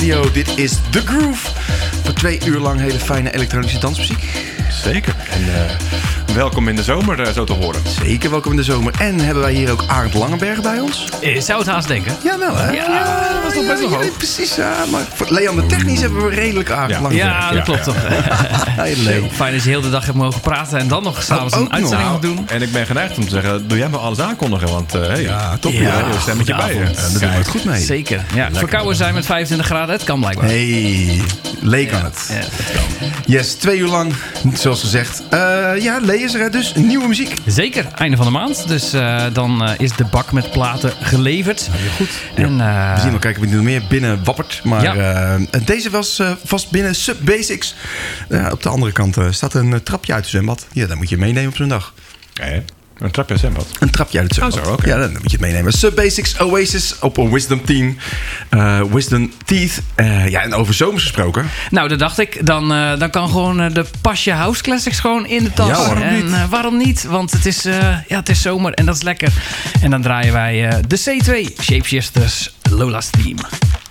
Radio. Dit is The Groove. Voor 2 uur lang hele fijne elektronische dansmuziek. Zeker. En welkom in de zomer, zo te horen. Zeker, welkom in de zomer. En hebben wij hier ook Arend Langenberg bij ons? Zou het haast denken. Ja, wel hè? Ja, dat was toch best wel hoog. Precies, ja. Maar voor Leander Technisch hebben we redelijk Arend Langenberg. Ja, dat klopt toch. Heel Fijn dat je heel de dag hebt mogen praten en dan nog s'avonds een uitzending moet doen. En ik ben geneigd om te zeggen, doe jij maar alles aankondigen, want top. Ja, een stemmetje bij je. Daar doen we het goed mee. Zeker. Ja, verkouden zijn met 25 graden, het kan blijkbaar. Hey, Lee kan het. Ja, dat kan. Yes, 2 uur lang, zoals gezegd. Lee is er dus nieuwe muziek. Zeker, einde van de maand. Dus dan is de bak met platen geleverd. Heel goed. En, we zien wel kijken of er nog meer binnen wappert. Maar deze was vast binnen Sub Basics. Op de andere kant staat een trapje uit het zwembad. Ja, dat moet je meenemen op zo'n dag. Een trapje uit zwembad. Een trapje uit het zwembad. Zo, okay. Ja, dan moet je het meenemen. Sub Basics, Oasis op een Wisdom 10. Wisdom Teeth. En over zomers gesproken. Nou, dat dacht ik. Dan kan gewoon de Pasje House Classics gewoon in de tas. Ja, waarom niet? En waarom niet? Want het is zomer en dat is lekker. En dan draaien wij de C2 Shapeshifters Lola's Theme.